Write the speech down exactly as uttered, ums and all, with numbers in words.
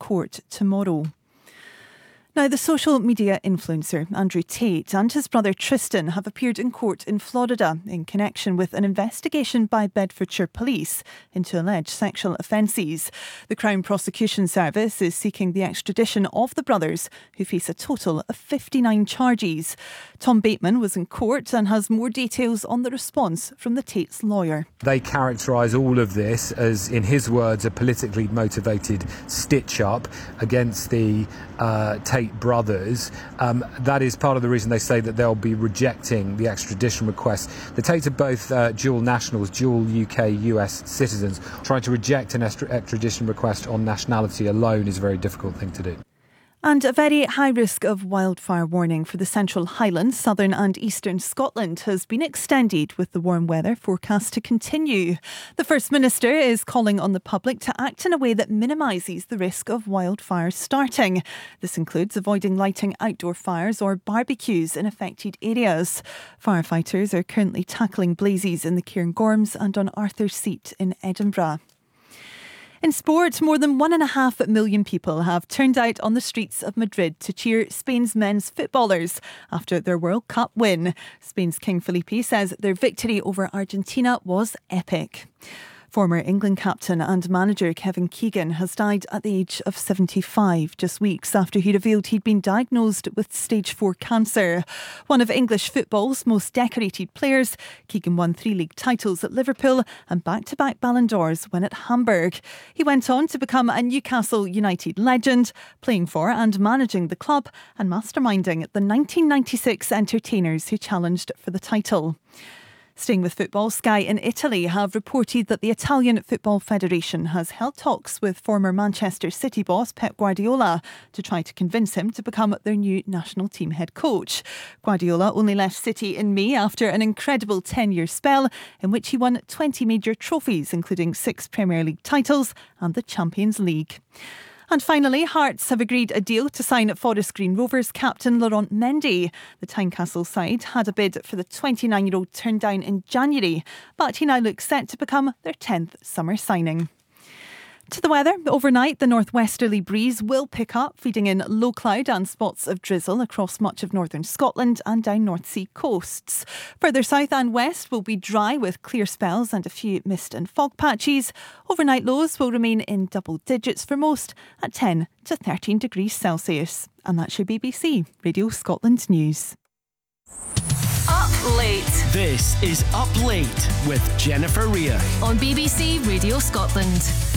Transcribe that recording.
court tomorrow. Now, the social media influencer Andrew Tate and his brother Tristan have appeared in court in Florida in connection with an investigation by Bedfordshire Police into alleged sexual offences. The Crown Prosecution Service is seeking the extradition of the brothers, who face a total of fifty-nine charges. Tom Bateman was in court and has more details on the response from the Tate's lawyer. They characterise all of this as, in his words, a politically motivated stitch-up against the uh, Tate brothers. Um, that is part of the reason they say that they'll be rejecting the extradition request. The Tates are both uh, dual nationals, dual U K U S citizens. Trying to reject an extradition request on nationality alone is a very difficult thing to do. And a very high risk of wildfire warning for the Central Highlands, southern and eastern Scotland has been extended with the warm weather forecast to continue. The First Minister is calling on the public to act in a way that minimises the risk of wildfires starting. This includes avoiding lighting outdoor fires or barbecues in affected areas. Firefighters are currently tackling blazes in the Cairngorms and on Arthur's Seat in Edinburgh. In sport, more than one and a half million people have turned out on the streets of Madrid to cheer Spain's men's footballers after their World Cup win. Spain's King Felipe says their victory over Argentina was epic. Former England captain and manager Kevin Keegan has died at the age of seventy-five, just weeks after he revealed he'd been diagnosed with stage four cancer. One of English football's most decorated players, Keegan won three league titles at Liverpool and back-to-back Ballon d'Ors when at Hamburg. He went on to become a Newcastle United legend, playing for and managing the club and masterminding the nineteen ninety-six entertainers who challenged for the title. Staying with football, Sky in Italy have reported that the Italian Football Federation has held talks with former Manchester City boss Pep Guardiola to try to convince him to become their new national team head coach. Guardiola only left City in May after an incredible ten-year spell in which he won twenty major trophies, including six Premier League titles and the Champions League. And finally, Hearts have agreed a deal to sign Forest Green Rovers captain Laurent Mendy. The Tynecastle side had a bid for the twenty-nine-year-old turned down in January, but he now looks set to become their tenth summer signing. To the weather, overnight the northwesterly breeze will pick up, feeding in low cloud and spots of drizzle across much of northern Scotland and down North Sea coasts. Further south and west will be dry with clear spells and a few mist and fog patches. Overnight lows will remain in double digits for most at ten to thirteen degrees Celsius. And that's your B B C Radio Scotland News. Up Late. This is Up Late with Jennifer Rea on B B C Radio Scotland.